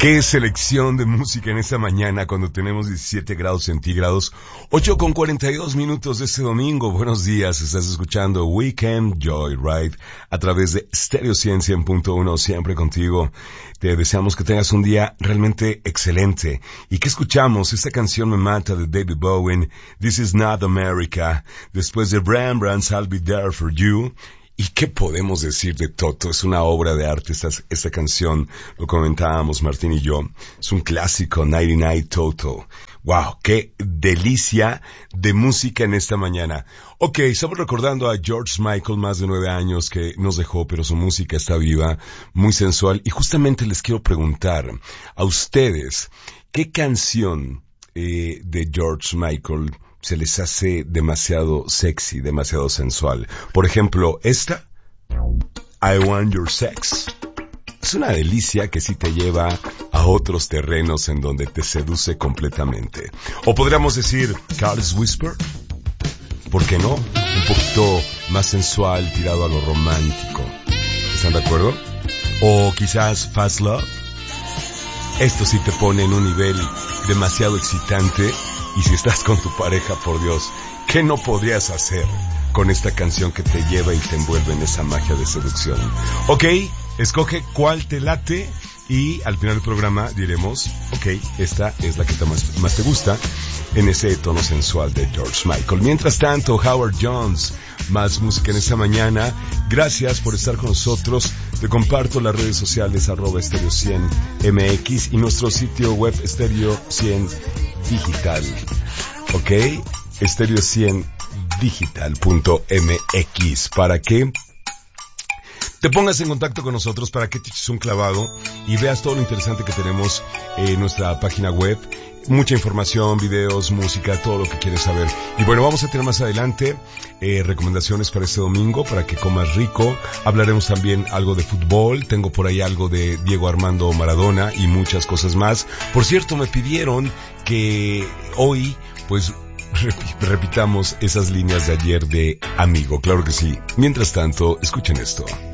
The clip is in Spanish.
Qué selección de música en esta mañana cuando tenemos 17 grados centígrados, 8:42 de este domingo. Buenos días, estás escuchando Weekend Joyride a través de Stereo 100.1, siempre contigo. Te deseamos que tengas un día realmente excelente. ¿Y qué escuchamos? Esta canción me mata de David Bowie, This Is Not America, después de Rembrandt's I'll Be There For You. ¿Y qué podemos decir de Toto? Es una obra de arte esta canción, lo comentábamos Martín y yo. Es un clásico, 99 Toto. ¡Wow! ¡Qué delicia de música en esta mañana! Ok, estamos recordando a George Michael, más de 9 años que nos dejó, pero su música está viva, muy sensual. Y justamente les quiero preguntar a ustedes, ¿qué canción de George Michael se les hace demasiado sexy, demasiado sensual? Por ejemplo, esta, I Want Your Sex. Es una delicia que sí te lleva a otros terrenos en donde te seduce completamente. O podríamos decir, Carl's Whisper. ¿Por qué no? Un poquito más sensual, tirado a lo romántico. ¿Están de acuerdo? O quizás Fast Love. Esto sí te pone en un nivel demasiado excitante. Y si estás con tu pareja, por Dios, ¿qué no podrías hacer con esta canción que te lleva y te envuelve en esa magia de seducción? Ok, escoge cuál te late y al final del programa diremos, ok, esta es la que más te gusta en ese tono sensual de George Michael. Mientras tanto, Howard Jones, más música en esta mañana. Gracias por estar con nosotros. Te comparto las redes sociales @Stereo 100 MX y nuestro sitio web Stereo 100 Digital. Ok, Stereo 100 Digital.mx para que te pongas en contacto con nosotros, para que te eches un clavado y veas todo lo interesante que tenemos en nuestra página web. Mucha información, videos, música, todo lo que quieres saber. Y bueno, vamos a tener más adelante recomendaciones para este domingo, para que comas rico. Hablaremos también algo de fútbol. Tengo por ahí algo de Diego Armando Maradona y muchas cosas más. Por cierto, me pidieron que hoy, pues, repitamos esas líneas de ayer de Amigo. Claro que sí. Mientras tanto, escuchen esto.